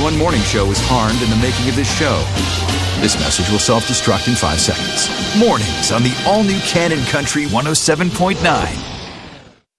911 morning show was harmed in the making of this show. This message will self-destruct in 5 seconds. Mornings on the all-new Cannon Country 107.9.